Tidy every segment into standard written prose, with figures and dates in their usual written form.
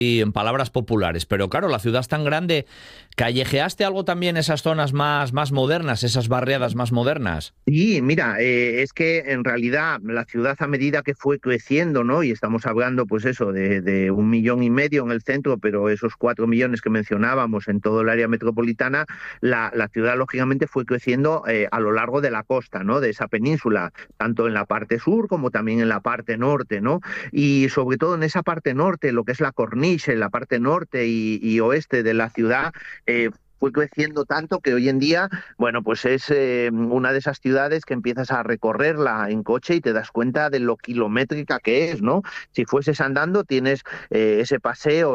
y en palabras populares. Pero claro, la ciudad es tan grande. ¿Callejeaste algo también esas zonas más modernas, esas barriadas más modernas? Sí, mira, es que en realidad la ciudad a medida que fue creciendo, ¿no? Y estamos hablando, pues eso, de 1,5 millones en el centro, pero esos 4 millones que mencionábamos en todo el área metropolitana, la ciudad lógicamente fue creciendo a lo largo de la costa, ¿no? De esa península, tanto en la parte sur como también en la parte norte, ¿no? Y sobre todo en esa parte norte, lo que es la corniche, la parte norte y oeste de la ciudad, fue creciendo tanto que hoy en día, bueno, pues es una de esas ciudades que empiezas a recorrerla en coche y te das cuenta de lo kilométrica que es, ¿no? Si fueses andando, tienes ese paseo,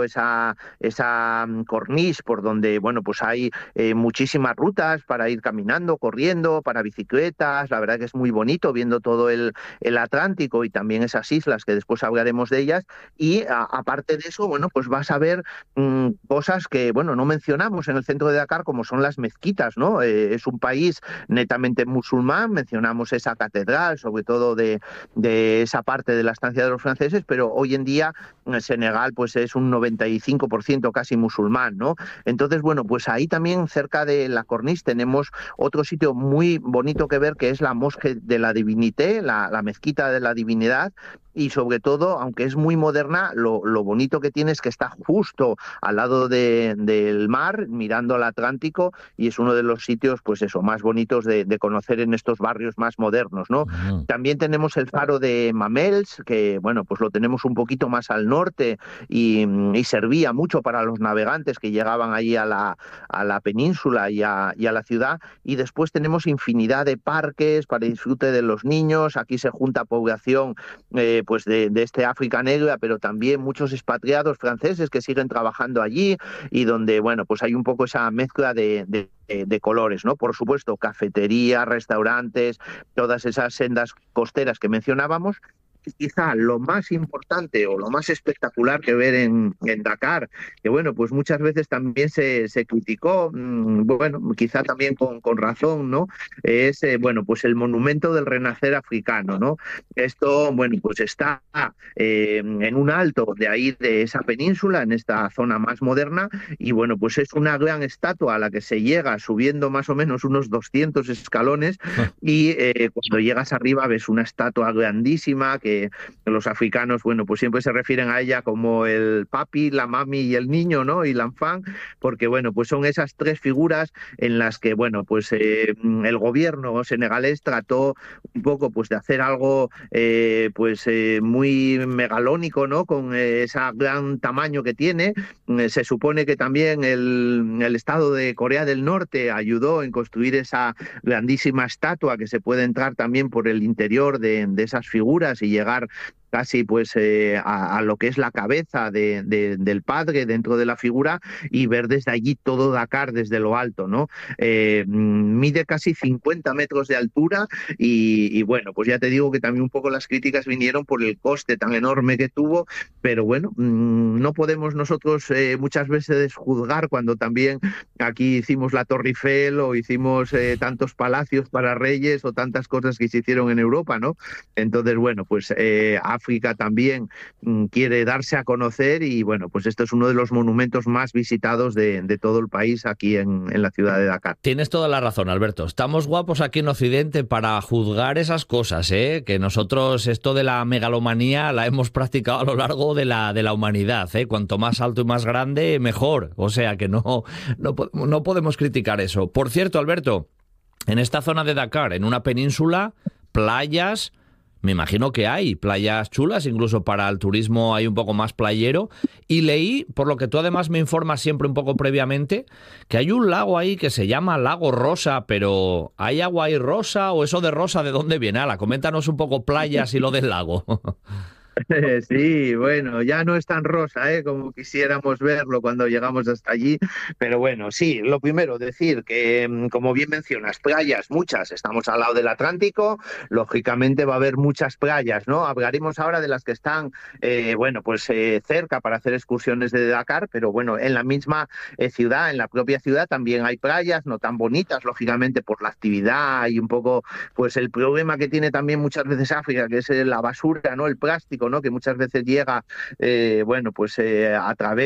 esa corniche por donde, bueno, pues hay muchísimas rutas para ir caminando, corriendo, para bicicletas. La verdad que es muy bonito viendo todo el Atlántico y también esas islas que después hablaremos de ellas. Y aparte de eso, bueno, pues vas a ver cosas que, bueno, no mencionamos en el centro de Dakar, como son las mezquitas, ¿no? Es un país netamente musulmán, mencionamos esa catedral, sobre todo de esa parte de la estancia de los franceses, pero hoy en día Senegal pues es un 95% casi musulmán, ¿no? Entonces, bueno, pues ahí también cerca de la Corniche tenemos otro sitio muy bonito que ver, que es la Mosque de la Divinité, la mezquita de la divinidad, y sobre todo, aunque es muy moderna, lo bonito que tiene es que está justo al lado del mar, mirando al Atlántico, y es uno de los sitios, pues eso, más bonitos de conocer en estos barrios más modernos, ¿no? Mm. También tenemos el faro de Mamels, que, bueno, pues lo tenemos un poquito más al norte y servía mucho para los navegantes que llegaban allí a la península y a la ciudad. Y después tenemos infinidad de parques para disfrute de los niños. Aquí se junta población pues de este África negra, pero también muchos expatriados franceses que siguen trabajando allí y donde, bueno, pues hay un poco esa mezcla de colores, ¿no? Por supuesto, cafeterías, restaurantes, todas esas sendas costeras que mencionábamos. Y quizá lo más importante o lo más espectacular que ver en Dakar, que bueno, pues muchas veces también se criticó, bueno, quizá también con razón, ¿no? Es, bueno, pues el monumento del renacer africano, ¿no? Esto, bueno, pues está en un alto de ahí, de esa península, en esta zona más moderna, y bueno, pues es una gran estatua a la que se llega subiendo más o menos unos 200 escalones, y cuando llegas arriba ves una estatua grandísima que los africanos, bueno, pues siempre se refieren a ella como el papi, la mami y el niño, ¿no? Y l'enfant, porque bueno, pues son esas tres figuras en las que, bueno, pues el gobierno senegalés trató un poco pues de hacer algo muy megalónico, ¿no? Con ese gran tamaño que tiene. Se supone que también el Estado de Corea del Norte ayudó en construir esa grandísima estatua, que se puede entrar también por el interior de esas figuras y llegar casi pues a lo que es la cabeza del padre dentro de la figura, y ver desde allí todo Dakar desde lo alto, ¿no? Mide casi 50 metros de altura y bueno, pues ya te digo que también un poco las críticas vinieron por el coste tan enorme que tuvo, pero bueno, no podemos nosotros muchas veces juzgar cuando también aquí hicimos la Torre Eiffel o hicimos tantos palacios para reyes o tantas cosas que se hicieron en Europa, ¿no? Entonces, bueno, pues África también quiere darse a conocer y bueno, pues esto es uno de los monumentos más visitados de todo el país aquí en la ciudad de Dakar. Tienes toda la razón, Alberto. Estamos guapos aquí en Occidente para juzgar esas cosas, ¿eh? Que nosotros esto de la megalomanía la hemos practicado a lo largo de la humanidad, ¿eh? Cuanto más alto y más grande, mejor. O sea que no podemos criticar eso. Por cierto, Alberto, en esta zona de Dakar, en una península, playas... Me imagino que hay playas chulas, incluso para el turismo hay un poco más playero. Y leí, por lo que tú además me informas siempre un poco previamente, que hay un lago ahí que se llama Lago Rosa, pero ¿hay agua ahí rosa o eso de rosa de dónde viene? Ala, coméntanos un poco playas y lo del lago. Sí, bueno, ya no es tan rosa, como quisiéramos verlo cuando llegamos hasta allí, pero bueno, sí, lo primero, decir que, como bien mencionas, playas, muchas, estamos al lado del Atlántico, lógicamente va a haber muchas playas, ¿no? Hablaremos ahora de las que están, bueno, pues cerca para hacer excursiones de Dakar, pero bueno, en la misma ciudad, en la propia ciudad también hay playas, no tan bonitas, lógicamente, por la actividad y un poco, pues el problema que tiene también muchas veces África, que es la basura, ¿no? El plástico tráfico, ¿no? Que muchas veces llega, a través